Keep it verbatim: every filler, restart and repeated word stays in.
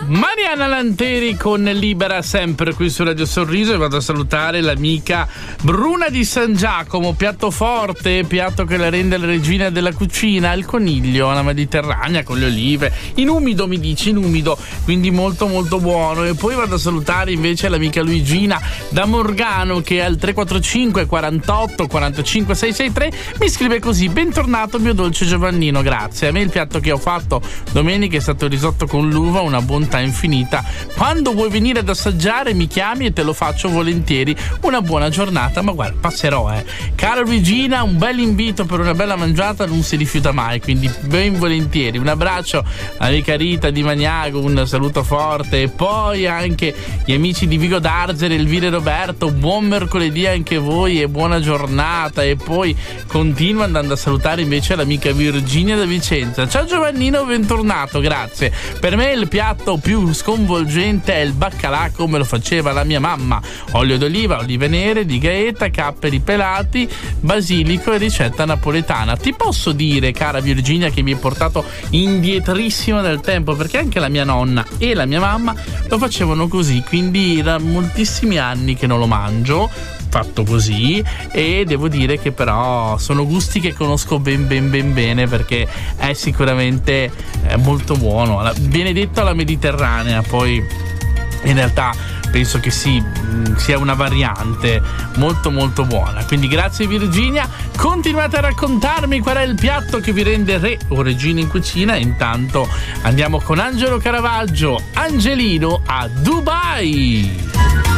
Mariana Lanteri con Libera, sempre qui su Radio Sorriso, e vado a salutare l'amica Bruna di San Giacomo. Piatto forte, piatto che la rende la regina della cucina, il coniglio alla mediterranea con le olive, in umido mi dici, in umido, quindi molto molto buono. E poi vado a salutare invece l'amica Luigina da Morgano, che al tre quattro cinque quarantotto quarantacinque seicentosessantatré mi scrive così: bentornato mio dolce Giovannino, grazie, a me il piatto che ho fatto domenica è stato il risotto con l'uva, una bontà infinita. Quando vuoi venire ad assaggiare mi chiami e te lo faccio volentieri. Una buona giornata. Ma guarda, passerò, eh cara Luigina, un bel invito per una bella mangiata non si rifiuta mai, quindi ben volentieri. Un abbraccio all'amica Rita di Magnago, un saluto forte, e poi anche gli amici di Vigo d'Arzere, Elvira e Roberto, buon mercoledì anche voi e buona giornata. E poi continuo andando a salutare invece l'amica Virginia da Vicenza. Ciao Giovannino, bentornato, grazie. Per me il piatto più sconvolgente è il baccalà come lo faceva la mia mamma: olio d'oliva, olive nere, di gaeta, capperi pelati, basilico e ricetta napoletana. Ti posso dire, cara Virginia, che mi hai portato indietrissimo nel tempo, perché anche la mia nonna e la mia mamma lo facevano così, quindi da moltissimi anni che non lo mangio fatto così, e devo dire che però sono gusti che conosco ben ben ben bene, perché è sicuramente è molto buono. Viene detto alla mediterranea, poi in realtà penso che sì, sia una variante molto molto buona. Quindi grazie Virginia, continuate a raccontarmi qual è il piatto che vi rende re o regina in cucina. Intanto andiamo con Angelo Caravaggio, Angelino a Dubai.